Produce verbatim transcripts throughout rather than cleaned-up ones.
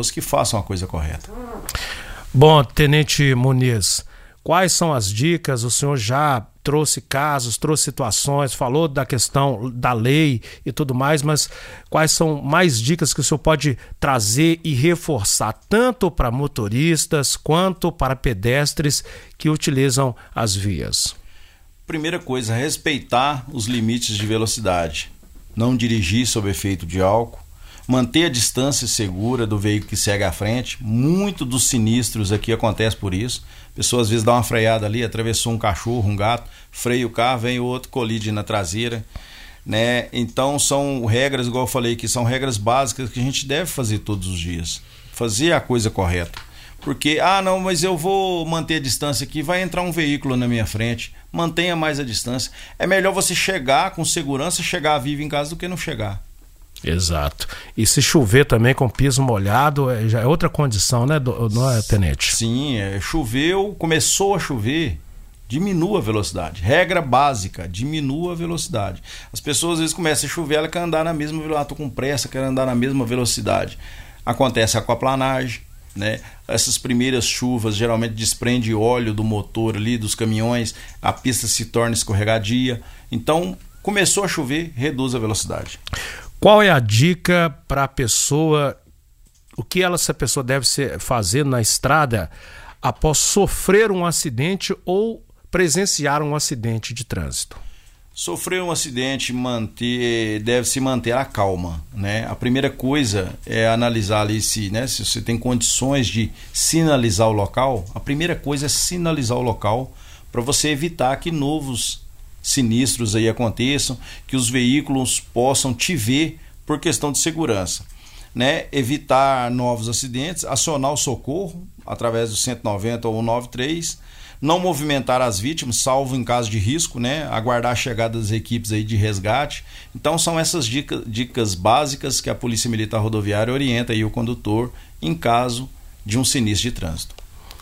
que façam a coisa correta. Bom, Tenente Muniz, quais são as dicas? O senhor já trouxe casos, trouxe situações, falou da questão da lei e tudo mais, mas quais são mais dicas que o senhor pode trazer e reforçar, tanto para motoristas quanto para pedestres que utilizam as vias? Primeira coisa, respeitar os limites de velocidade. Não dirigir sob efeito de álcool. Manter a distância segura do veículo que segue à frente. Muito dos sinistros aqui acontece por isso. A pessoa às vezes dá uma freada ali, atravessou um cachorro, um gato, freia o carro, vem o outro, colide na traseira, né? Então são regras, igual eu falei, que são regras básicas que a gente deve fazer todos os dias. Fazer a coisa correta. Porque, ah não, mas eu vou manter a distância aqui, vai entrar um veículo na minha frente. Mantenha mais a distância. É melhor você chegar com segurança, chegar vivo em casa do que não chegar. Exato. E se chover também com piso molhado, é, já é outra condição, né, do, não é, Tenente? Sim, é, choveu, começou a chover, diminua a velocidade. Regra básica, diminua a velocidade. As pessoas às vezes começam a chover, ela quer andar na mesma velocidade, ah, tô com pressa, quero andar na mesma velocidade. Acontece a aquaplanagem, né? Essas primeiras chuvas geralmente desprende óleo do motor ali, dos caminhões, a pista se torna escorregadia. Então, começou a chover, reduz a velocidade. Qual é a dica para a pessoa, o que ela, essa pessoa deve ser, fazer na estrada após sofrer um acidente ou presenciar um acidente de trânsito? Sofrer um acidente, manter, deve se manter a calma, né? A primeira coisa é analisar ali se, né, se você tem condições de sinalizar o local. A primeira coisa é sinalizar o local para você evitar que novos sinistros aí aconteçam, que os veículos possam te ver por questão de segurança, né? Evitar novos acidentes, acionar o socorro através do cento e noventa ou cento e noventa e três, não movimentar as vítimas, salvo em caso de risco, né? Aguardar a chegada das equipes aí de resgate. Então são essas dicas, dicas básicas que a Polícia Militar Rodoviária orienta aí o condutor em caso de um sinistro de trânsito.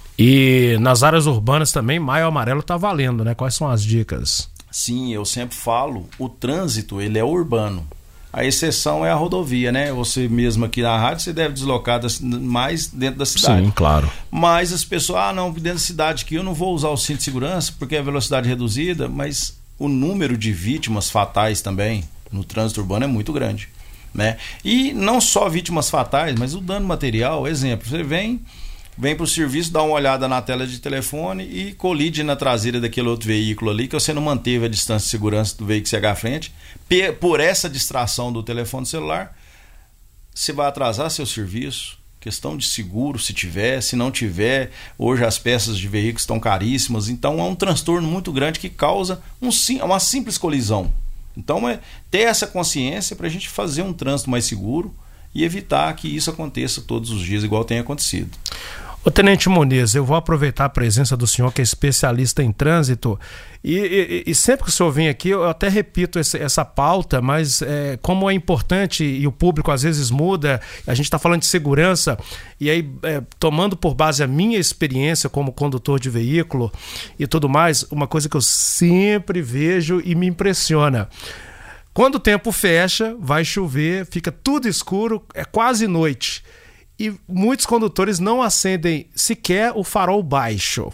E nas áreas urbanas também, maio amarelo está valendo, né? Quais são as dicas? Sim, eu sempre falo, o trânsito ele é urbano. A exceção é a rodovia, né? Você mesmo aqui na rádio, você deve deslocar mais dentro da cidade. Sim, claro. Mas as pessoas, ah não, dentro da cidade aqui eu não vou usar o cinto de segurança porque é velocidade reduzida, mas o número de vítimas fatais também no trânsito urbano é muito grande, né? E não só vítimas fatais, mas o dano material, exemplo, você vem... Vem para o serviço, dá uma olhada na tela de telefone e colide na traseira daquele outro veículo ali, que você não manteve a distância de segurança do veículo que chega à frente. Por essa distração do telefone celular, você vai atrasar seu serviço. Questão de seguro, se tiver, se não tiver. Hoje as peças de veículos estão caríssimas, então é um transtorno muito grande que causa um, uma simples colisão. Então é ter essa consciência para a gente fazer um trânsito mais seguro e evitar que isso aconteça todos os dias, igual tem acontecido. Ô Tenente Muniz, eu vou aproveitar a presença do senhor que é especialista em trânsito e, e, e sempre que o senhor vem aqui eu até repito essa, essa pauta, mas é, como é importante e o público às vezes muda, a gente está falando de segurança e aí é, tomando por base a minha experiência como condutor de veículo e tudo mais, uma coisa que eu sempre vejo e me impressiona. Quando o tempo fecha, vai chover, fica tudo escuro, é quase noite. E muitos condutores não acendem sequer o farol baixo.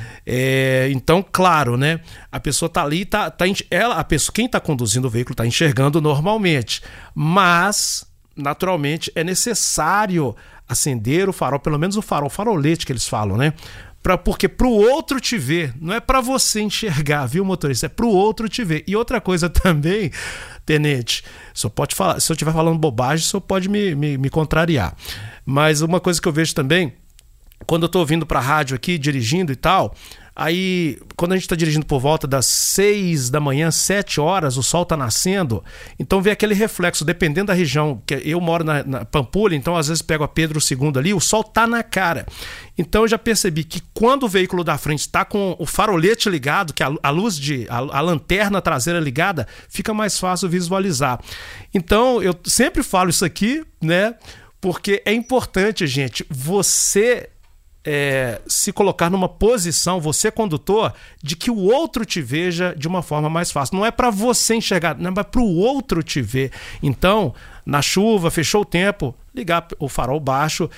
É, então, claro, né? A pessoa tá ali, tá, tá, ela, a pessoa, quem está conduzindo o veículo está enxergando normalmente. Mas, naturalmente, é necessário acender o farol, pelo menos o farol, farolete que eles falam, né? Pra, porque para o outro te ver, não é para você enxergar, viu, motorista? É para o outro te ver. E outra coisa também, Tenente, só pode falar, se eu estiver falando bobagem, só pode me, me, me contrariar. Mas uma coisa que eu vejo também, quando eu estou vindo para a rádio aqui, dirigindo e tal, aí quando a gente está dirigindo por volta das seis da manhã, sete horas, o sol está nascendo, então vê aquele reflexo, dependendo da região, que eu moro na, na Pampulha, então às vezes pego a Pedro segundo ali, o sol tá na cara. Então eu já percebi que quando o veículo da frente está com o farolete ligado, que a, a luz de a, a lanterna traseira ligada, fica mais fácil visualizar. Então eu sempre falo isso aqui, né? Porque é importante, gente, você é, se colocar numa posição, você condutor, de que o outro te veja de uma forma mais fácil. Não é para você enxergar, não é para o outro te ver. Então, na chuva, fechou o tempo, ligar o farol baixo